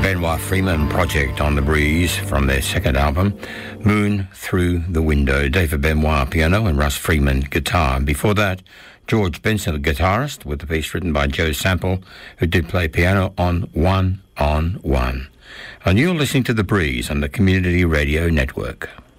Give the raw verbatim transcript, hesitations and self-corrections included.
Benoit Freeman Project on the Breeze from their second album, Moon Through the Window. David Benoit piano and Russ Freeman guitar. And before that, George Benson, the guitarist, with the piece written by Joe Sample, who did play piano on One on One. And you're listening to The Breeze on the Community Radio Network.